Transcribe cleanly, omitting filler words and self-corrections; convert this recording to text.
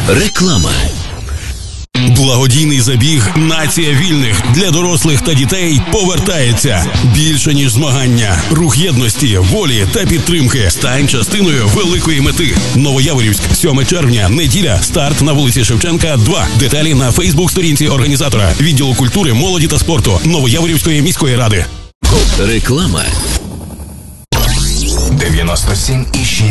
Реклама. Благодійний забіг «Нація вільних» для дорослих та дітей повертається. Більше, ніж змагання. Рух єдності, волі та підтримки. Стань частиною великої мети. Новояворівськ, 7 червня, неділя. Старт на вулиці Шевченка, 2. Деталі на Фейсбук-сторінці організатора. Відділу культури, молоді та спорту Новояворівської міської ради. Реклама. 97,6